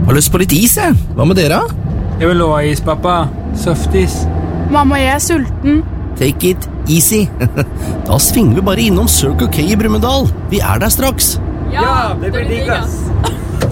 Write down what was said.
Har lyst på litt is, jeg. Hva med dere? Jeg vil ha is, pappa. Softis. Mamma, jeg er sulten. Take it easy. Da svinger vi bare innom Circle K i Brumunddal. Vi er der straks. Ja, det blir digg, ass.